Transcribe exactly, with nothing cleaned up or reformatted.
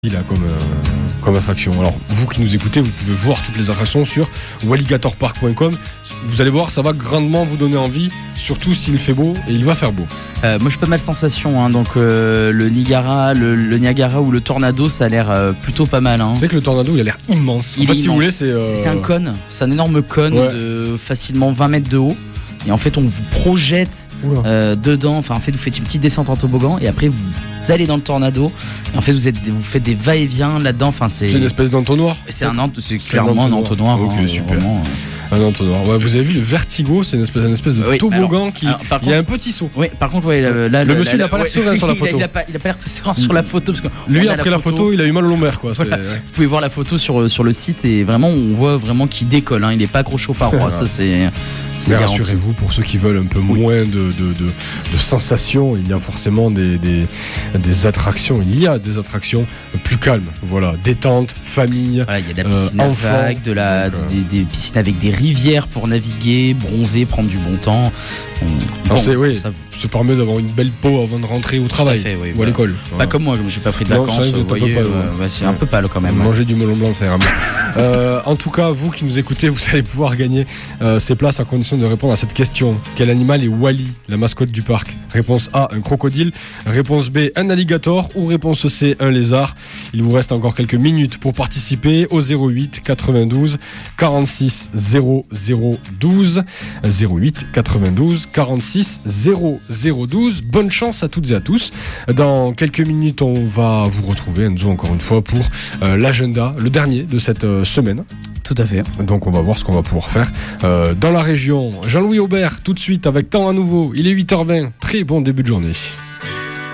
Là, comme, euh, comme attraction. Alors, vous qui nous écoutez, vous pouvez voir toutes les attractions sur walligator park point com. Vous allez voir, ça va grandement vous donner envie, surtout s'il fait beau, et il va faire beau. Euh, moi, je suis pas mal sensation, hein, donc euh, le Niagara, le, le Niagara ou le Tornado, ça a l'air euh, plutôt pas mal. Hein. C'est que le Tornado, il a l'air immense. Il en fait, est si immense. vous voulez, c'est, euh... c'est c'est un cône, c'est un énorme cône Ouais. de facilement vingt mètres de haut. Et en fait, on vous projette euh, dedans. Enfin, en fait, vous faites une petite descente en toboggan et après, vous allez dans le Tornado. Et en fait, vous, êtes, vous faites des va-et-vient là-dedans. Enfin, c'est, c'est une espèce d'entonnoir. C'est, un, c'est clairement un entonnoir. Ok, hein, super. Vraiment, euh... Un entonnoir. Ouais, vous avez vu le Vertigo, c'est une espèce, une espèce de oui, toboggan alors, qui. alors, par il y a contre, un petit saut. Oui, par contre, ouais, là, là, le là, monsieur, là, il a pas l'air ouais, serein sur la photo. Il a, il a pas, il a pas l'air très serein sur la photo. Parce que lui, a après la photo, photo, il a eu mal au lombaire, quoi. Voilà. C'est... Vous pouvez voir la photo sur, sur le site et vraiment, on voit vraiment qu'il décolle. Hein. Il n'est pas accroché aux parois. Ça, c'est. C'est Mais garanti. rassurez-vous, pour ceux qui veulent un peu Oui. moins de, de, de, de sensations, il y a forcément des, des, des attractions. Il y a des attractions plus calmes. Voilà, détente, famille. Voilà, il y a de la piscine euh, à enfants. vagues, de la, Donc, euh... des, des piscines avec des rivières pour naviguer, bronzer, prendre du bon temps. On... Non, Bon, c'est, oui, ça, ça permet d'avoir une belle peau avant de rentrer au travail fait, oui, ou voilà. à l'école. Pas Voilà. comme moi, comme je n'ai pas pris de Non, vacances. c'est vrai que vous t'es un voyez, peu pâle, euh, ouais. ouais, c'est Ouais. un peu pâle quand même. Manger du melon blanc, ça ira mieux. euh, en tout cas, vous qui nous écoutez, vous allez pouvoir gagner euh, ces places à condition de répondre à cette question. Quel animal est Wally, la mascotte du parc? Réponse A, un crocodile. Réponse B, un alligator. Ou réponse C, un lézard. Il vous reste encore quelques minutes pour participer au zéro huit quatre-vingt-douze quarante-six zéro zéro douze. zéro huit quatre-vingt-douze quarante-six zéro zéro douze. Bonne chance à toutes et à tous. Dans quelques minutes, on va vous retrouver, Enzo, encore une fois, pour euh, l'agenda, le dernier de cette euh, semaine. Tout à fait. Donc on va voir ce qu'on va pouvoir faire euh, dans la région. Jean-Louis Aubert, tout de suite avec Temps à nouveau. Il est huit heures vingt. Très bon début de journée.